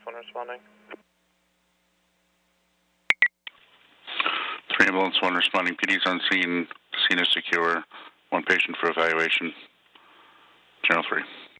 ambulance 1 responding. 3 ambulance 1 responding. PD's on scene. Scene is secure. 1 patient for evaluation. Channel 3.